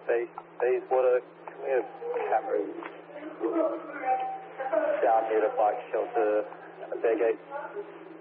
Bayswater, can we have cameras down near the bike shelter and the fair gate?